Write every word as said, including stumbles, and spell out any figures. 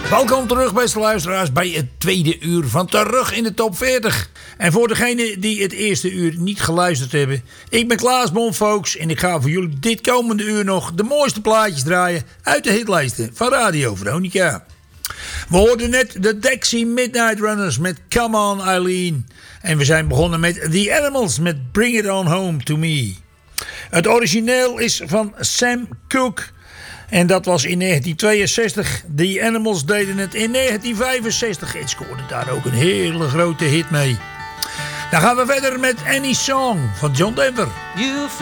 Welkom terug, beste luisteraars, bij het tweede uur van Terug in de Top veertig. En voor degenen die het eerste uur niet geluisterd hebben, ik ben Klaas Bonfolks en ik ga voor jullie dit komende uur nog de mooiste plaatjes draaien uit de hitlijsten van Radio Veronica. We hoorden net de Dexy Midnight Runners met Come On Eileen. En we zijn begonnen met The Animals met Bring It On Home To Me. Het origineel is van Sam Cooke. En dat was in negentien tweeënzestig. The Animals deden het in negentien vijfenzestig. En scoorden daar ook een hele grote hit mee. Dan gaan we verder met Any Song van John Denver. You